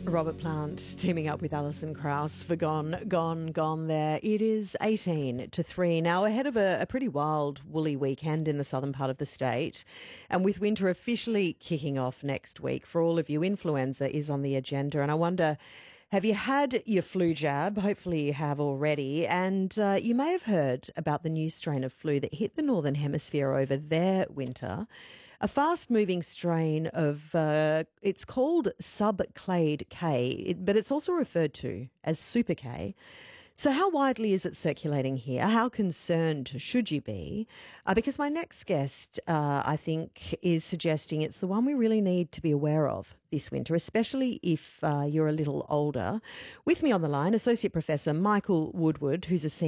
Robert Plant teaming up with Alison Krauss for Gone There. It is 18 to 3 now, ahead of a pretty wild woolly weekend in the southern part of the state. And with winter officially kicking off next week, for all of you, influenza is on the agenda. And I wonder, have you had your flu jab? Hopefully you have already. And you may have heard about the new strain of flu that hit the Northern Hemisphere over their winter. A fast-moving strain of, it's called subclade K, but it's also referred to as Super K. So how widely is it circulating here? How concerned should you be? Because my next guest, I think, is suggesting it's the one we really need to be aware of this winter, especially if you're a little older. With me on the line, Associate Professor Michael Woodward, who's a senior